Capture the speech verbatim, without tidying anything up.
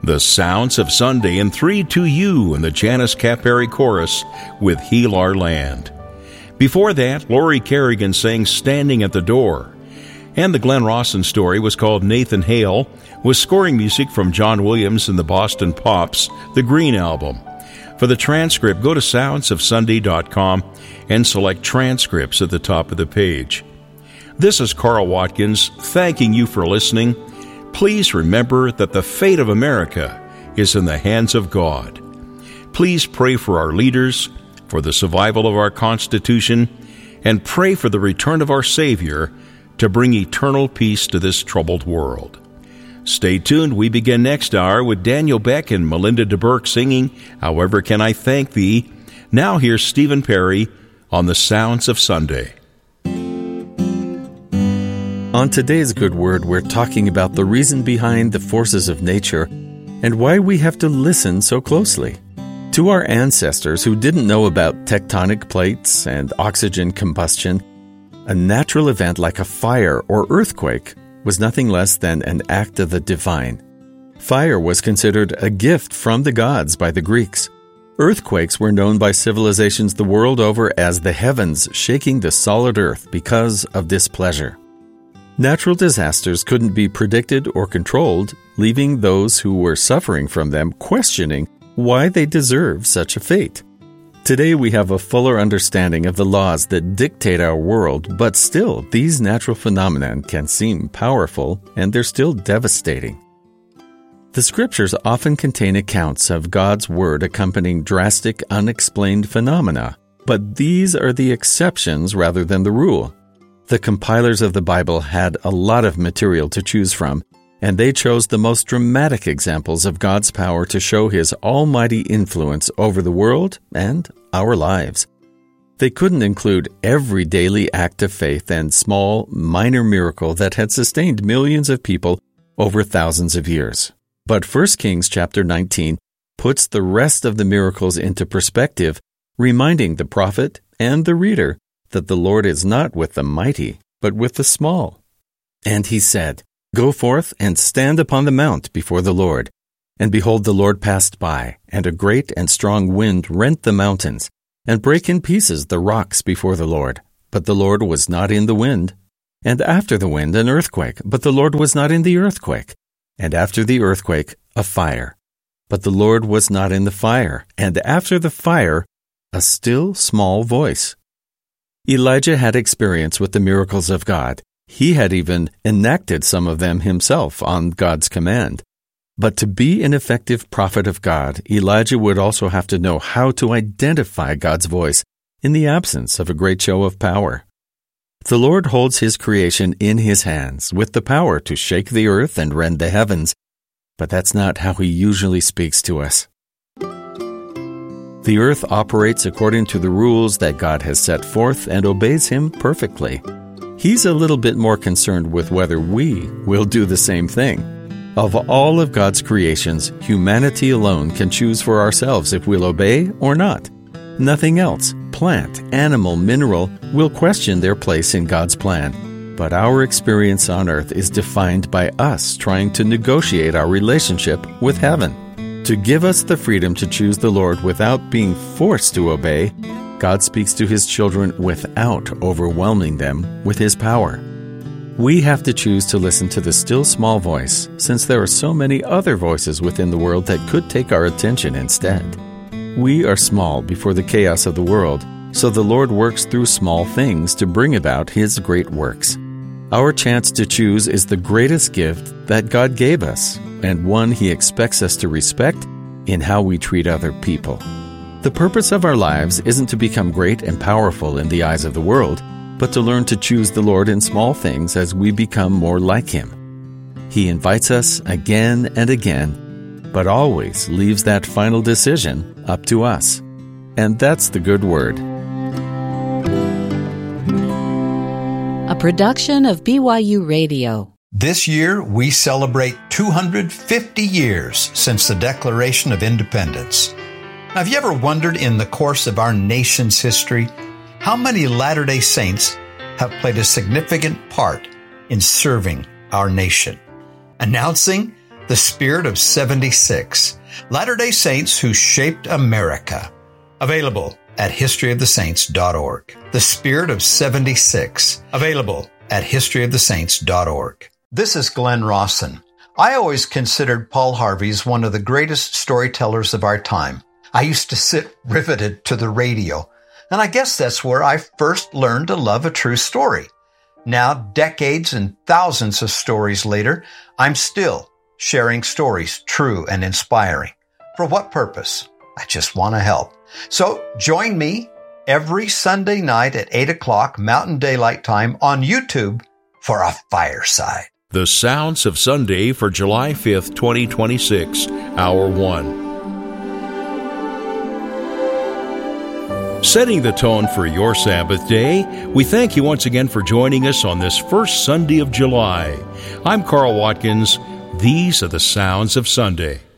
The Sounds of Sunday in three to You and the Janice Caperi Chorus with Heal Our Land. Before that, Lori Kerrigan sang Standing at the Door. And the Glenn Rawson story was called Nathan Hale, with scoring music from John Williams and the Boston Pops, the Green Album. For the transcript, go to sounds of sunday dot com and select Transcripts at the top of the page. This is Carl Watkins, thanking you for listening. Please remember that the fate of America is in the hands of God. Please pray for our leaders, for the survival of our Constitution, and pray for the return of our Savior to bring eternal peace to this troubled world. Stay tuned. We begin next hour with Daniel Beck and Melinda DeBerk singing However Can I Thank Thee. Now here's Stephen Perry on the Sounds of Sunday. On today's Good Word, we're talking about the reason behind the forces of nature and why we have to listen so closely. To our ancestors who didn't know about tectonic plates and oxygen combustion, a natural event like a fire or earthquake was nothing less than an act of the divine. Fire was considered a gift from the gods by the Greeks. Earthquakes were known by civilizations the world over as the heavens shaking the solid earth because of displeasure. Natural disasters couldn't be predicted or controlled, leaving those who were suffering from them questioning why they deserve such a fate. Today we have a fuller understanding of the laws that dictate our world, but still, these natural phenomena can seem powerful, and they're still devastating. The Scriptures often contain accounts of God's Word accompanying drastic, unexplained phenomena, but these are the exceptions rather than the rule. The compilers of the Bible had a lot of material to choose from, and they chose the most dramatic examples of God's power to show His almighty influence over the world and our lives. They couldn't include every daily act of faith and small, minor miracle that had sustained millions of people over thousands of years. But First Kings chapter nineteen puts the rest of the miracles into perspective, reminding the prophet and the reader that the Lord is not with the mighty, but with the small. And he said, Go forth and stand upon the mount before the Lord. And behold, the Lord passed by, and a great and strong wind rent the mountains, and brake in pieces the rocks before the Lord. But the Lord was not in the wind. And after the wind an earthquake, but the Lord was not in the earthquake. And after the earthquake a fire, but the Lord was not in the fire. And after the fire a still small voice. Elijah had experience with the miracles of God. He had even enacted some of them himself on God's command. But to be an effective prophet of God, Elijah would also have to know how to identify God's voice in the absence of a great show of power. The Lord holds His creation in His hands with the power to shake the earth and rend the heavens, but that's not how He usually speaks to us. The earth operates according to the rules that God has set forth and obeys Him perfectly. He's a little bit more concerned with whether we will do the same thing. Of all of God's creations, humanity alone can choose for ourselves if we'll obey or not. Nothing else, plant, animal, mineral, will question their place in God's plan. But our experience on earth is defined by us trying to negotiate our relationship with heaven. To give us the freedom to choose the Lord without being forced to obey, God speaks to His children without overwhelming them with His power. We have to choose to listen to the still small voice, since there are so many other voices within the world that could take our attention instead. We are small before the chaos of the world, so the Lord works through small things to bring about His great works. Our chance to choose is the greatest gift that God gave us, and one He expects us to respect in how we treat other people. The purpose of our lives isn't to become great and powerful in the eyes of the world, but to learn to choose the Lord in small things as we become more like Him. He invites us again and again, but always leaves that final decision up to us. And that's the Good Word. A production of B Y U Radio. This year, we celebrate two hundred fifty years since the Declaration of Independence. Now, have you ever wondered in the course of our nation's history how many Latter-day Saints have played a significant part in serving our nation? Announcing The Spirit of seventy-six, Latter-day Saints Who Shaped America. Available at history of the saints dot org. The Spirit of seventy-six, available at history of the saints dot org. This is Glenn Rawson. I always considered Paul Harvey as one of the greatest storytellers of our time. I used to sit riveted to the radio, and I guess that's where I first learned to love a true story. Now, decades and thousands of stories later, I'm still sharing stories true and inspiring. For what purpose? I just want to help. So join me every Sunday night at eight o'clock Mountain Daylight Time on YouTube for a fireside. The Sounds of Sunday for July fifth, twenty twenty-six, Hour one. Setting the tone for your Sabbath day, we thank you once again for joining us on this first Sunday of July. I'm Carl Watkins. These are the Sounds of Sunday.